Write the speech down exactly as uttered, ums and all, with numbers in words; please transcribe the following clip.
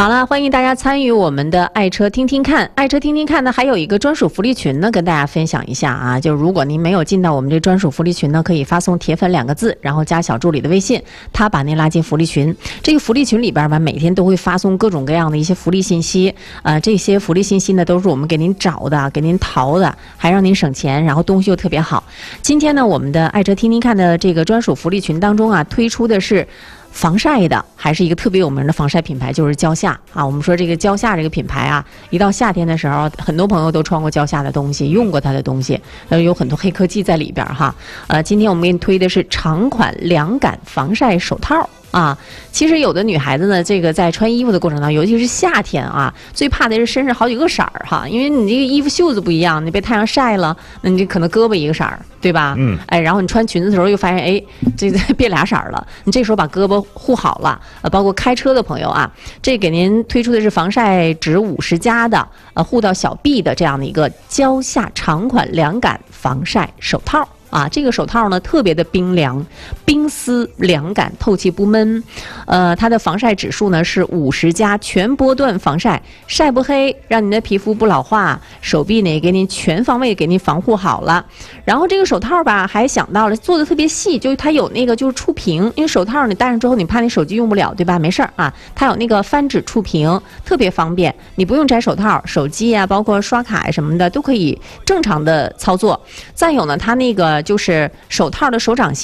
好了，欢迎大家参与我们的爱车听听看。爱车听听看呢，还有一个专属福利群呢，跟大家分享一下啊。就如果您没有进到我们这专属福利群呢，可以发送铁粉两个字，然后加小助理的微信，他把您拉进福利群。这个福利群里边吧，每天都会发送各种各样的一些福利信息，呃，这些福利信息呢，都是我们给您找的，给您淘的，还让您省钱，然后东西又特别好。今天呢，我们的爱车听听看的这个专属福利群当中啊，推出的是防晒的，还是一个特别有名的防晒品牌，就是蕉下啊。我们说这个蕉下这个品牌啊，一到夏天的时候，很多朋友都穿过蕉下的东西，用过它的东西，呃，有很多黑科技在里边哈。呃，今天我们给你推的是长款凉感防晒手套。啊，其实有的女孩子呢，这个在穿衣服的过程当中，尤其是夏天啊，最怕的是身上好几个色儿哈，因为你这个衣服袖子不一样，你被太阳晒了，那你可能胳膊一个色儿，对吧？嗯。哎，然后你穿裙子的时候又发现，哎，这变俩色儿了，你这时候把胳膊护好了，呃，包括开车的朋友啊，这给您推出的是防晒值五十加的，呃，护到小臂的这样的一个蕉下长款凉感防晒手套。啊，这个手套呢特别的冰凉，冰丝凉感，透气不闷。呃，它的防晒指数呢是五十加，全波段防晒，晒不黑，让您的皮肤不老化，手臂呢也给您全方位给您防护好了。然后这个手套吧，还想到了做的特别细，就是它有那个就是触屏，因为手套你戴上之后，你怕你手机用不了，对吧？没事儿啊，它有那个翻指触屏，特别方便，你不用摘手套，手机啊，包括刷卡什么的都可以正常的操作。再有呢，它那个就是手套的手掌心